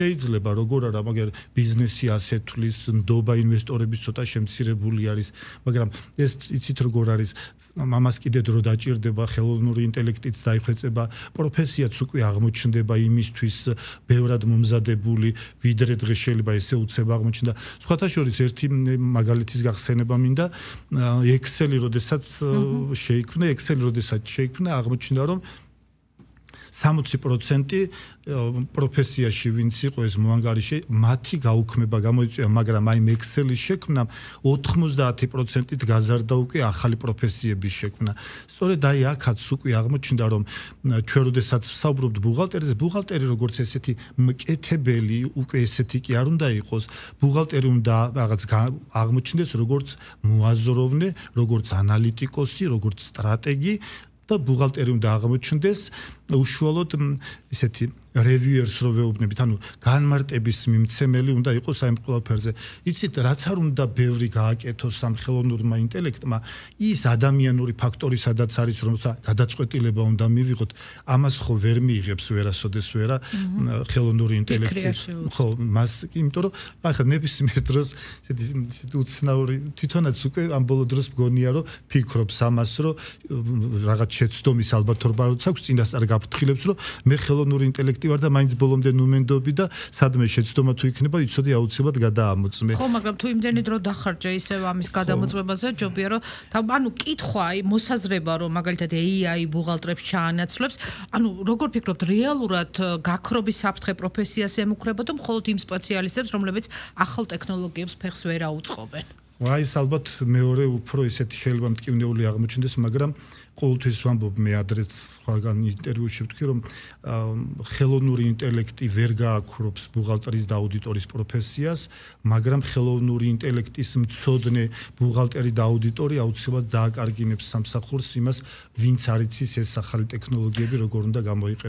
შეიძლება როგორ არა, მაგრამ ბიზნესი ასე თulis, ნდობა ინვესტორების ცოტა შემცირებული არის, მაგრამ ეს იცით როგორ არის, ამას კიდე დრო დაჭირდება, ხელოვნური ინტელექტიც დაიხვეწება, პროფესიაც უკვე აღმოჩნდება იმისთვის ბევრად მომზადებული, ვიდრე დღეს შეიძლება ესე უცებ აღმოჩნდა. სხვათა შორის ერთი მაგალითის გახსენება მინდა, Excel-ი როდესაც შეიქმნა, აღმოჩნდა რომ 60% პროფესიაში ვინც იყო ეს მოანგარიში, მათი გაუქმება გამოიწვია, მაგრამ აი Excel-ის შექმნამ 90%-ით გაზარდა უკვე ახალი პროფესიების შექმნა. სწორედ აი აქაც უკვე აღმოჩნდა, რომ ჩვენ როდესაც ვსაუბრობთ ბუღალტერზე, ბუღალტერი როგორც ესეთი მკეთებელი, უკვე ესეთი კი არ უნდა იყოს, ბუღალტერი უნდა რაღაც აღმოჩნდეს როგორც მოაზროვნე, როგორც ანალიტიკოსი, როგორც სტრატეგი და ბუღალტერი უნდა აღმოჩნდეს უშუალოდ ესეთი reviewers რო ვეუბნებით, ანუ განმარტების მიმცემელი უნდა იყოს აი ამ ყველაფერზე. იცით, რაც არ უნდა ბევრი გააკეთოს ამ ხელოვნურმა ინტელექტმა, ის ადამიანური ფაქტორი სადაც არის, რომელსაც გადაწყვეტილება უნდა მივიღოთ, ამას ხო ვერ მიიღებს ვერასოდეს ვერა ხელოვნური ინტელექტი. ხო, მას, იმიტომ რომ ახლა ნებისმიერ დროს ესეთი უცნაური თვითონაც უკვე ამ ბოლო დროს მგონია, რომ ფიქრობს ამას, რომ რაღაც შეცდომის ალბათობა როცა აქვს წინასწარ გაფრთხილებს, რომ მე ხელოვნური ინტელექტი ვარ და მაინც ბოლომდე ნუმენდობი და სადმე შეცდომა თუ იქნება, იცოდი აუცილებლად გადაამოწმე. ხო, მაგრამ თუ იმდენი დრო დახარჯა ისევ ამის გადამოწმებაზე, ჯობია რომ ანუ კითხვა, მოსაზრება რომ მაგალითად AI ბუღალტრებს ჩაანაცვლებს, ანუ როგორ ფიქრობთ, რეალურად გაქრობის საფრთხე პროფესიას ემუქრება თუ მხოლოდ იმ სპეციალისტებს, რომლებიც ახალ ტექნოლოგიებს ფეხს ვერ აუწყობენ? აი, ეს ალბათ მეორე უფრო ისეთი შეიძლება მტკივნეული აღმოჩნდეს, მაგრამ ყოველთვის ვამბობ მე ადრეც სხვაგან ინტერვიუში ვთქვი, რომ ხელოვნური ინტელექტი ვერ გააქრობს ბუღალტრის და აუდიტორის პროფესიას, მაგრამ ხელოვნური ინტელექტის მცოდნე ბუღალტერი და აუდიტორი აუცილებლად დააკარგინებს სამსახურს იმას, ვინც არ იცის ეს ახალი ტექნოლოგიები როგორ უნდა გამოიყენოს.